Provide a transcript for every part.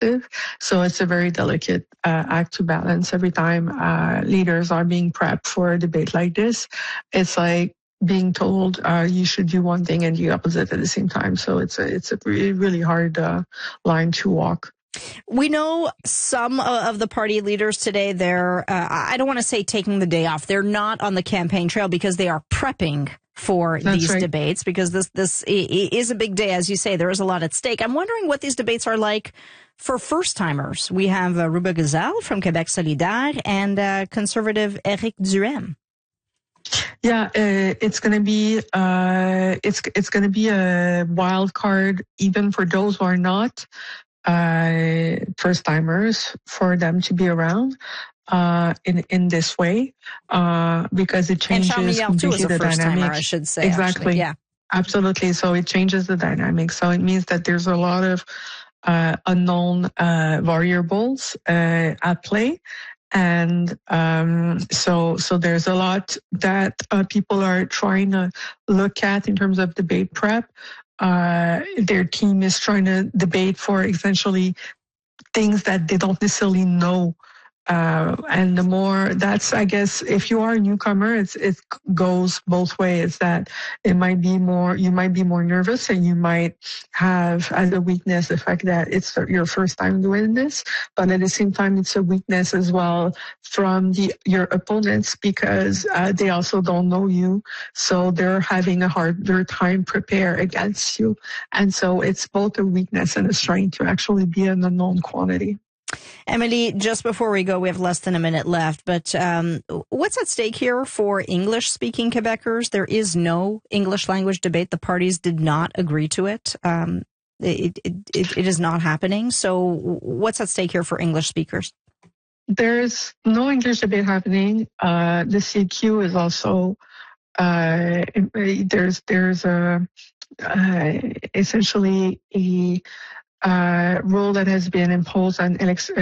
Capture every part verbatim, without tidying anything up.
perspective. So it's a very delicate uh, act to balance. Every time uh, leaders are being prepped for a debate like this, it's like being told uh, you should do one thing and the opposite at the same time. So it's a it's a really, really hard uh, line to walk. We know some of the party leaders today, they're, uh, I don't want to say taking the day off. They're not on the campaign trail because they are prepping for That's these right. debates, because this, this is a big day. As you say, there is a lot at stake. I'm wondering what these debates are like for first-timers. We have uh, Ruba Gazal from Québec Solidaire and uh, conservative Éric Duhaime. Yeah, uh, it's going to be uh, it's it's going to be a wild card even for those who are not uh, first timers, for them to be around uh, in in this way uh, because it changes and completely the dynamics. I should say exactly. Actually. Yeah, absolutely. So it changes the dynamics. So it means that there's a lot of uh, unknown uh, variables uh, at play. And um, so, so there's a lot that uh, people are trying to look at in terms of debate prep. Uh, their team is trying to debate for essentially things that they don't necessarily know. Uh, and the more that's, I guess, if you are a newcomer, it's, it goes both ways. That it might be more, you might be more nervous, and you might have as a weakness the fact that it's your first time doing this. But at the same time, it's a weakness as well from the your opponents, because uh, they also don't know you, so they're having a harder time prepare against you. And so it's both a weakness and a strength to actually be an unknown quantity. Emily, just before we go, we have less than a minute left, but um, what's at stake here for English-speaking Quebecers? There is no English language debate. The parties did not agree to it. Um, it, it, it, it is not happening. So what's at stake here for English speakers? There's no English debate happening. Uh, the C Q is also, uh, there's, there's a, uh, essentially a, Uh, rule that has been imposed on Election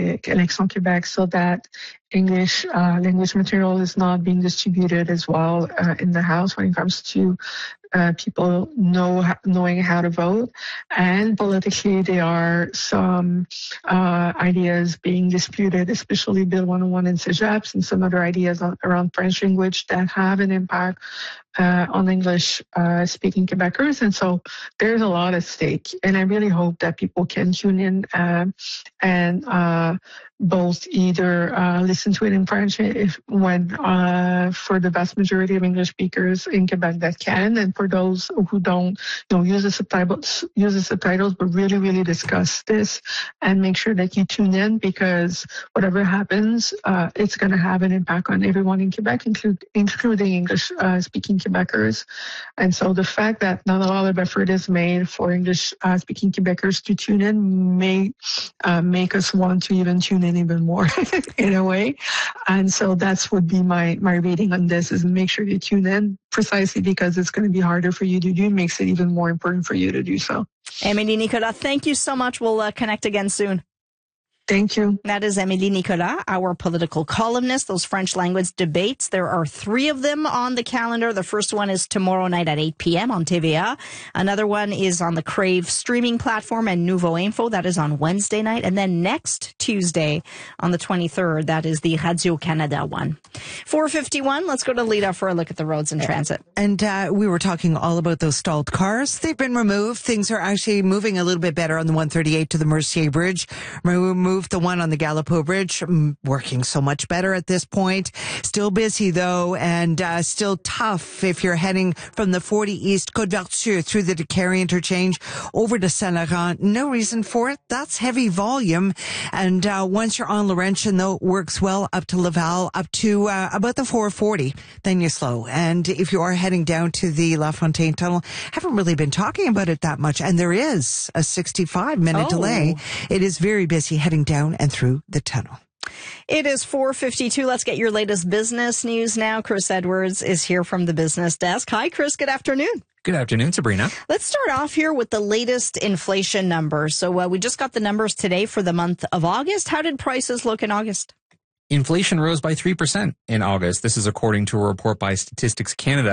uh, Quebec, so that English uh, language material is not being distributed as well uh, in the House when it comes to uh, people know knowing how to vote. And politically, there are some uh, ideas being disputed, especially Bill one oh one in Cegeps and some other ideas on, around French language that have an impact uh, on English-speaking uh, Quebecers. And so there's a lot at stake. And I really hope that people can tune in uh, and uh, both either uh, listen to it in French if when uh, for the vast majority of English speakers in Quebec that can, and for those who don't, you know, use the subtitles, use the subtitles, but really, really discuss this and make sure that you tune in, because whatever happens, uh, it's going to have an impact on everyone in Quebec, include, including English-speaking uh, Quebecers. And so the fact that not a lot of effort is made for English-speaking uh, Quebecers to tune in may uh, make us want to even tune in even more in a way. And so that's would be my my reading on this, is make sure you tune in, precisely because it's going to be harder for you to do. It makes it even more important for you to do so. Émilie Nicolas, thank you so much. We'll uh, connect again soon. Thank you. That is Émilie Nicolas, our political columnist. Those French language debates, there are three of them on the calendar. The first one is tomorrow night at eight p.m. on T V A. Another one is on the Crave streaming platform and Nouveau Info. That is on Wednesday night. And then next Tuesday on the twenty-third, that is the Radio-Canada one. four fifty-one, let's go to Lita for a look at the roads and transit. And uh, we were talking all about those stalled cars. They've been removed. Things are actually moving a little bit better on the one thirty-eight to the Mercier Bridge. Remove the one on the Gallipo Bridge, working so much better at this point. Still busy though, and uh, still tough if you're heading from the forty East Côte-Vertu through the Décarie interchange over to Saint-Laurent. No reason for it. That's heavy volume. And uh, once you're on Laurentian, though, it works well up to Laval, up to uh, about the four forty. Then you're slow. And if you are heading down to the La Fontaine Tunnel, haven't really been talking about it that much. And there is a sixty-five minute oh. delay. It is very busy heading down and through the tunnel. It is four fifty-two. Let's get your latest business news now. Chris Edwards is here from the business desk. Hi, Chris. Good afternoon. Good afternoon, Sabrina. Let's start off here with the latest inflation numbers. So uh, we just got the numbers today for the month of August. How did prices look in August? Inflation rose by three percent in August. This is according to a report by Statistics Canada.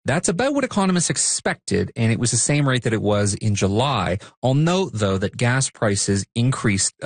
That's about what economists expected, and it was the same rate that it was in July. I'll note, though, that gas prices increased